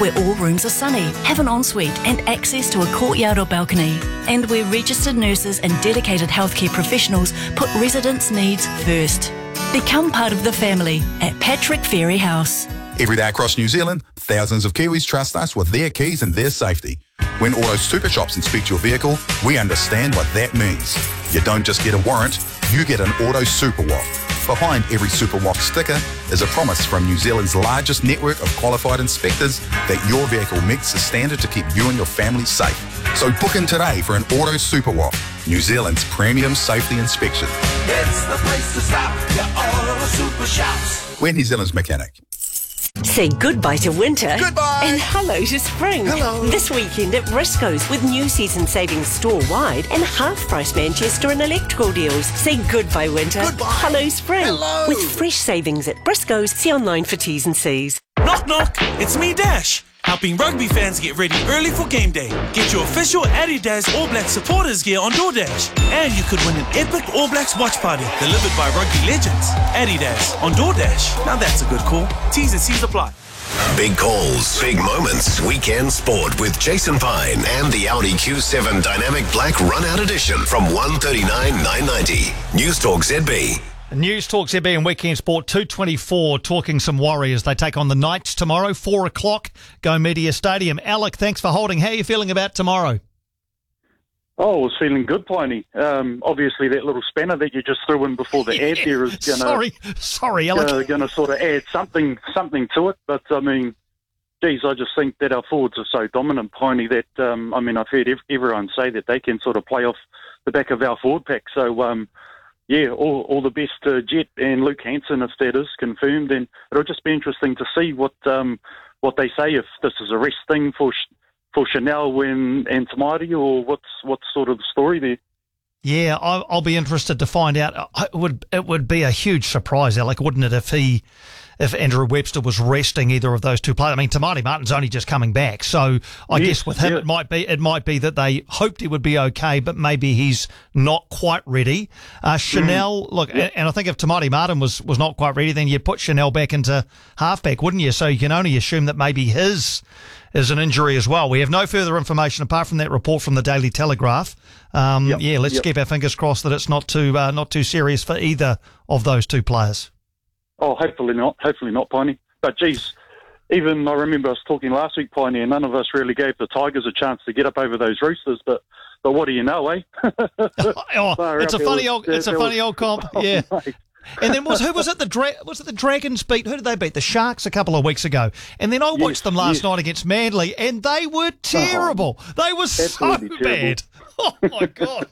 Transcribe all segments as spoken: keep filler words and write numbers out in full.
where all rooms are sunny, have an ensuite and access to a courtyard or balcony, and where registered nurses and dedicated healthcare professionals put residents' needs first. Become part of the family at Patrick Ferry House. Every day across New Zealand, thousands of Kiwis trust us with their keys and their safety. When Auto Super Shops inspect your vehicle, we understand what that means. You don't just get a warrant, you get an Auto Super Walk. Behind every Super Walk sticker is a promise from New Zealand's largest network of qualified inspectors that your vehicle meets the standard to keep you and your family safe. So book in today for an Auto Super Walk, New Zealand's premium safety inspection. It's the place to stop, your Auto Super Shops. We're New Zealand's mechanic. Say goodbye to winter. Goodbye. And hello to spring. Hello. This weekend at Briscoe's with new season savings store-wide and half-price Manchester and electrical deals. Say goodbye winter. Goodbye. Hello spring. Hello. With fresh savings at Briscoe's. See online for T's and C's. Knock knock, it's me Dash, helping rugby fans get ready early for game day. Get your official Adidas All Blacks supporters gear on DoorDash. And you could win an epic All Blacks watch party delivered by rugby legends. Adidas on DoorDash. Now that's a good call. T's and C's apply. Big calls, big moments. Weekend Sport with Jason Pine and the Audi Q seven Dynamic Black Run-Out Edition from one thirty-nine nine ninety. News Talk Z B. News Talk Z B and Weekend Sport two twenty-four, talking some Warriors. They take on the Knights tomorrow, four o'clock, Go Media Stadium. Alec, thanks for holding. How are you feeling about tomorrow? Oh, I was feeling good, Piney. Um, obviously, that little spanner that you just threw in before the Yeah, ad there is going sorry, sorry, Alec. to going to sort of add something something to it. But, I mean, geez, I just think that our forwards are so dominant, Piney, that, um, I mean, I've heard ev- everyone say that they can sort of play off the back of our forward pack. So, um, yeah, all, all the best to Jet and Luke Hanson, if that is confirmed. And it'll just be interesting to see what um, what they say, if this is a rest thing for for Chanel when, and Tamari, or what's what's sort of the story there. Yeah, I'll, I'll be interested to find out. It would it would be a huge surprise, Alec, wouldn't it, if he, if Andrew Webster was resting either of those two players? I mean, Tamari Martin's only just coming back, so I Yes, guess with him yeah. it might be it might be that they hoped he would be okay, but maybe he's not quite ready. Uh, Chanel, Mm. look, and, and I think if Tamari Martin was was not quite ready, then you'd put Chanel back into halfback, wouldn't you? So you can only assume that maybe his is an injury as well. We have no further information apart from that report from the Daily Telegraph. Um, Yep, yeah, let's yep. keep our fingers crossed that it's not too uh, not too serious for either of those two players. Oh, hopefully not. Hopefully not, Piney. But, geez, even I remember us talking last week, Piney, and none of us really gave the Tigers a chance to get up over those Roosters. But but what do you know, eh? Oh, Far it's a up, it funny was- old it's a it funny was- old comp. Oh, Yeah. mate. And then was who was it? The Dra- was it the Dragons beat? Who did they beat? The Sharks a couple of weeks ago. And then I watched Yes, them last yes. night against Manly, and they were terrible. they were so absolutely bad. Oh my god!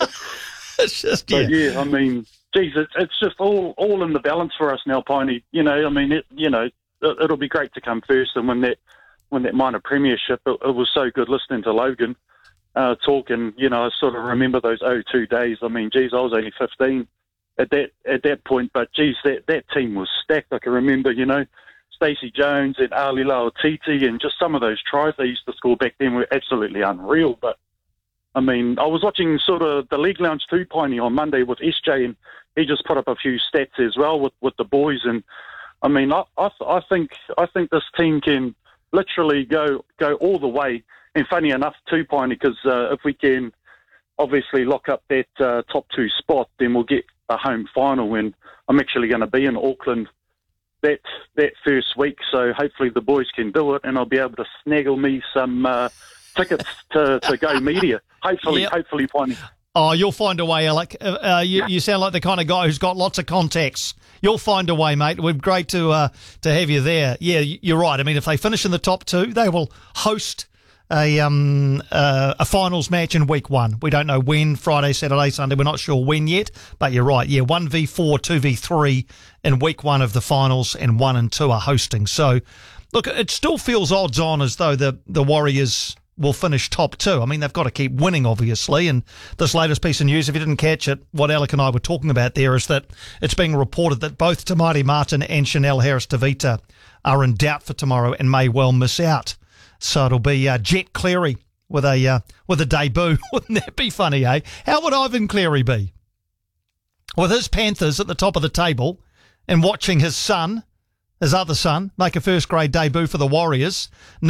It's just yeah. But yeah, I mean, geez, it's, it's just all all in the balance for us now, Piney. You know, I mean, it, you know, it, it'll be great to come first and win that win that minor premiership. It, it was so good listening to Logan uh, talk, and you know, I sort of remember those oh two days. I mean, geez, I was only fifteen at that at that point, but geez, that that team was stacked. I can remember, you know, Stacey Jones and Ali Lauatiti, and just some of those tries they used to score back then were absolutely unreal. But I mean, I was watching sort of the League Lounge two, Piney, on Monday with S J, and he just put up a few stats as well with, with the boys. And I mean, I, I I think I think this team can literally go go all the way. And funny enough too, Piney, because uh, if we can obviously lock up that uh, top two spot, then we'll get a home final when I'm actually going to be in Auckland that that first week. So hopefully the boys can do it, and I'll be able to snaggle me some uh, tickets to, to Go Media. Hopefully, Yep. hopefully, Piney. Oh, you'll find a way, Alec. Uh, uh, you, you sound like the kind of guy who's got lots of contacts. You'll find a way, mate. We're great to uh, to have you there. Yeah, you're right. I mean, if they finish in the top two, they will host a um uh, a finals match in week one. We don't know when, Friday, Saturday, Sunday. We're not sure when yet, but you're right. Yeah, one v four, two v three in week one of the finals, and one and two are hosting. So, look, it still feels odds on as though the, the Warriors will finish top two. I mean, they've got to keep winning, obviously. And this latest piece of news, if you didn't catch it, what Alec and I were talking about there is that it's being reported that both Tamari Martin and Chanel Harris-Tavita are in doubt for tomorrow and may well miss out. So it'll be uh, Jet Cleary with a uh, with a debut. Wouldn't that be funny, eh? How would Ivan Cleary be? With his Panthers at the top of the table and watching his son, his other son, make a first grade debut for the Warriors.